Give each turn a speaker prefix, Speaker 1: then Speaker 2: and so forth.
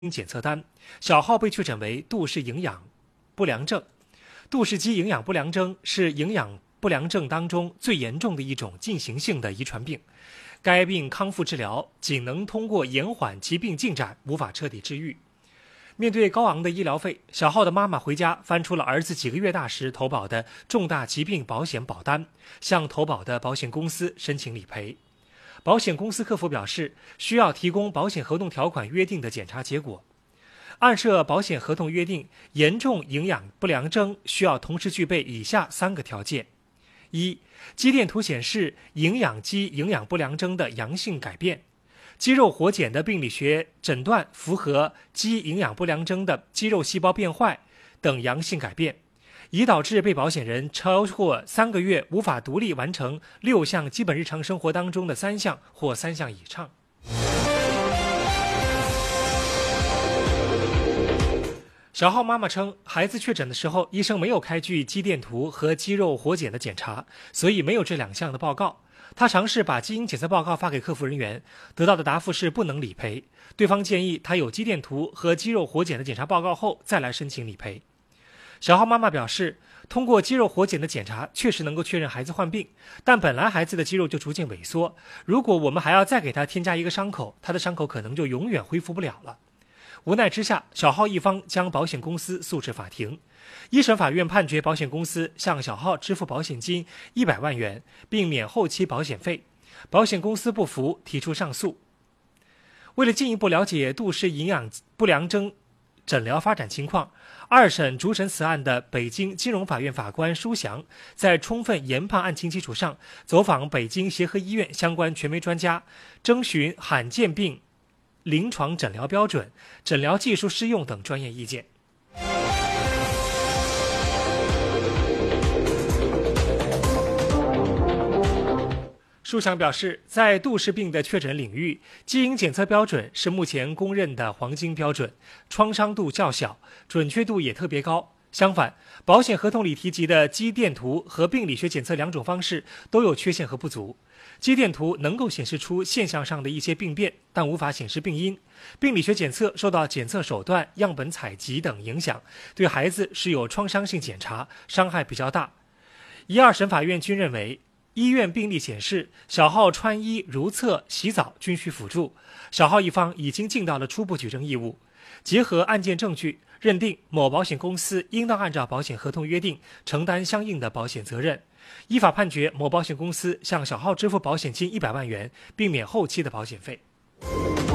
Speaker 1: 检测单，小浩被确诊为杜氏营养不良症。杜氏肌营养不良症是营养不良症当中最严重的一种进行性的遗传病，该病康复治疗仅能通过延缓疾病进展，无法彻底治愈。面对高昂的医疗费，小浩的妈妈回家翻出了儿子几个月大时投保的重大疾病保险保单，向投保的保险公司申请理赔。保险公司客服表示，需要提供保险合同条款约定的检查结果。按摄保险合同约定，严重营养不良症需要同时具备以下3个条件：一、肌电图显示营养肌营养不良症的阳性改变，肌肉活检的病理学诊断符合肌营养不良症的肌肉细胞变坏等阳性改变，已导致被保险人超过3个月无法独立完成6项基本日常生活当中的3项或3项以上。小浩妈妈称，孩子确诊的时候，医生没有开具肌电图和肌肉活检的检查，所以没有这2项的报告。他尝试把基因检测报告发给客服人员，得到的答复是不能理赔。对方建议他有肌电图和肌肉活检的检查报告后再来申请理赔。小浩妈妈表示，通过肌肉活检的检查确实能够确认孩子患病，但本来孩子的肌肉就逐渐萎缩，如果我们还要再给他添加一个伤口，他的伤口可能就永远恢复不了了。无奈之下，小浩一方将保险公司诉至法庭。一审法院判决保险公司向小浩支付保险金100万元，并免后期保险费。保险公司不服，提出上诉。为了进一步了解杜氏营养不良症诊疗发展情况，2审主审此案的北京金融法院法官舒祥在充分研判案情基础上，走访北京协和医院相关权威专家，征询罕见病临床诊疗标准、诊疗技术适用等专业意见。舒祥表示，在杜氏病的确诊领域，基因检测标准是目前公认的黄金标准，创伤度较小，准确度也特别高。相反，保险合同里提及的肌电图和病理学检测2种方式都有缺陷和不足。肌电图能够显示出现象上的一些病变，但无法显示病因。病理学检测受到检测手段、样本采集等影响，对孩子是有创伤性检查，伤害比较大。1、2审法院均认为，医院病历显示，小浩穿衣、如厕、洗澡均需辅助，小浩一方已经尽到了初步举证义务。结合案件证据，认定某保险公司应当按照保险合同约定承担相应的保险责任，依法判决某保险公司向小浩支付保险金100万元，并免后期的保险费。